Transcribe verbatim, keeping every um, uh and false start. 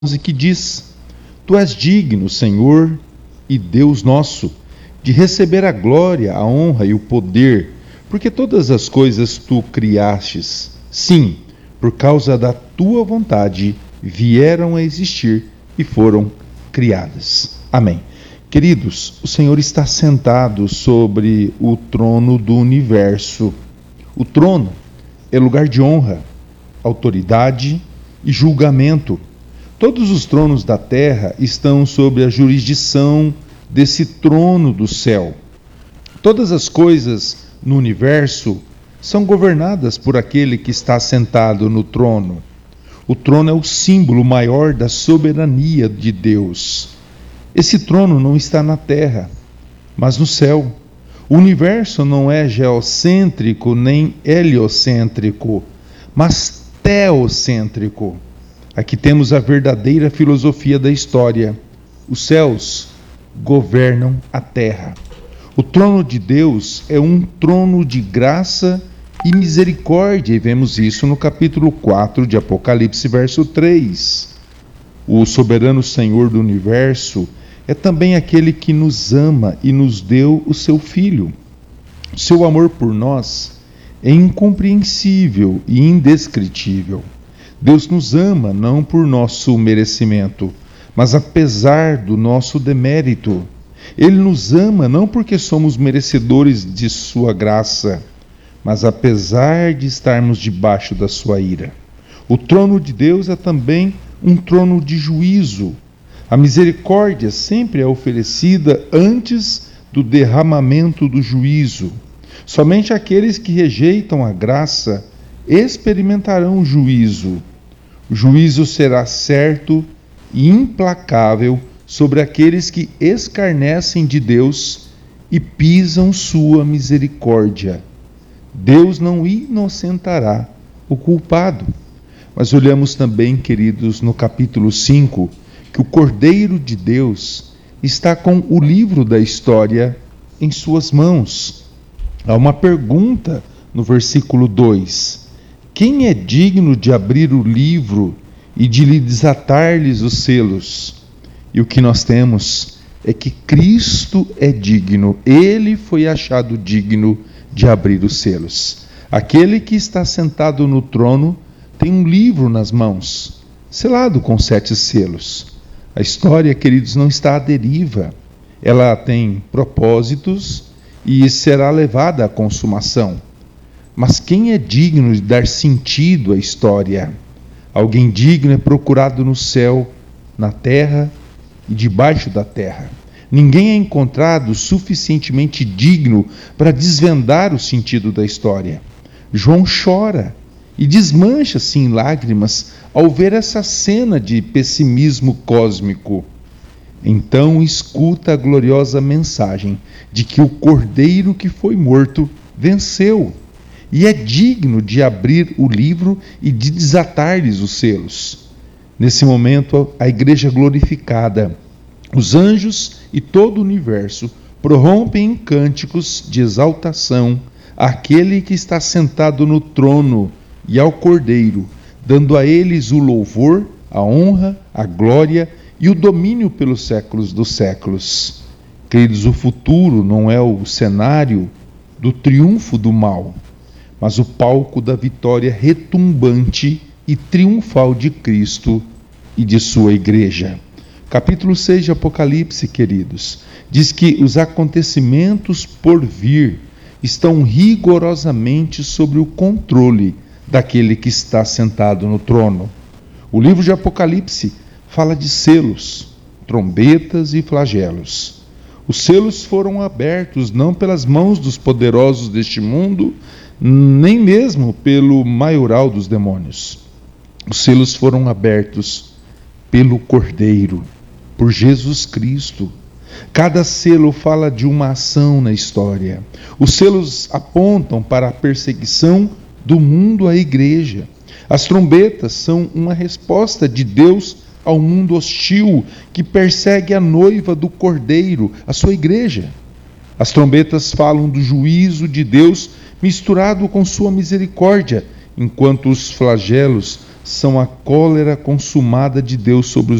que diz: Tu és digno, Senhor e Deus nosso, de receber a glória, a honra e o poder, porque todas as coisas tu criastes. Sim, por causa da tua vontade vieram a existir e foram criadas. Amém. Queridos, o Senhor está sentado sobre o trono do universo. O trono é lugar de honra, autoridade e julgamento. Todos os tronos da terra estão sob a jurisdição desse trono do céu. Todas as coisas no universo são governadas por aquele que está sentado no trono. O trono é o símbolo maior da soberania de Deus. Esse trono não está na terra, mas no céu. O universo não é geocêntrico nem heliocêntrico, mas teocêntrico. Aqui temos a verdadeira filosofia da história. Os céus governam a terra. O trono de Deus é um trono de graça e misericórdia, e vemos isso no capítulo quatro de Apocalipse, verso três. O soberano Senhor do universo é também aquele que nos ama e nos deu o seu Filho. O seu amor por nós é incompreensível e indescritível. Deus nos ama não por nosso merecimento, mas apesar do nosso demérito. Ele nos ama não porque somos merecedores de sua graça, mas apesar de estarmos debaixo da sua ira. O trono de Deus é também um trono de juízo. A misericórdia sempre é oferecida antes do derramamento do juízo. Somente aqueles que rejeitam a graça experimentarão o juízo. O juízo será certo e implacável sobre aqueles que escarnecem de Deus e pisam sua misericórdia. Deus não inocentará o culpado. Mas olhamos também, queridos, no capítulo cinco, que o Cordeiro de Deus está com o livro da história em suas mãos. Há uma pergunta no versículo dois. Quem é digno de abrir o livro e de lhe desatar-lhes os selos? E o que nós temos é que Cristo é digno, Ele foi achado digno de abrir os selos. Aquele que está sentado no trono tem um livro nas mãos, selado com sete selos. A história, queridos, não está à deriva. Ela tem propósitos e será levada à consumação. Mas quem é digno de dar sentido à história? Alguém digno é procurado no céu, na terra e debaixo da terra. Ninguém é encontrado suficientemente digno para desvendar o sentido da história. João chora e desmancha-se em lágrimas ao ver essa cena de pessimismo cósmico. Então escuta a gloriosa mensagem de que o Cordeiro que foi morto venceu. E é digno de abrir o livro e de desatar-lhes os selos. Nesse momento, a igreja glorificada, os anjos e todo o universo prorrompem em cânticos de exaltação àquele que está sentado no trono e ao Cordeiro, dando a eles o louvor, a honra, a glória e o domínio pelos séculos dos séculos. Queridos, o futuro não é o cenário do triunfo do mal, mas o palco da vitória retumbante e triunfal de Cristo e de sua igreja. Capítulo seis de Apocalipse, queridos, diz que os acontecimentos por vir estão rigorosamente sob o controle daquele que está sentado no trono. O livro de Apocalipse fala de selos, trombetas e flagelos. Os selos foram abertos não pelas mãos dos poderosos deste mundo, nem mesmo pelo maioral dos demônios. Os selos foram abertos pelo Cordeiro, por Jesus Cristo. Cada selo fala de uma ação na história. Os selos apontam para a perseguição do mundo à igreja. As trombetas são uma resposta de Deus ao mundo hostil que persegue a noiva do Cordeiro, a sua igreja. As trombetas falam do juízo de Deus misturado com sua misericórdia, enquanto os flagelos são a cólera consumada de Deus sobre os